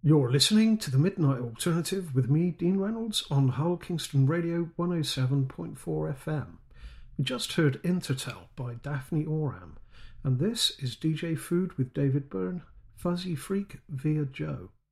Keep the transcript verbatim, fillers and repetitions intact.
You're listening to the Midnight Alternative with me, Dean Reynolds, on Hull Kingston Radio one oh seven point four F M. We just heard Intertel by Daphne Oram, and this is D J Food with David Byrne, Fuzzy Freak via Joe.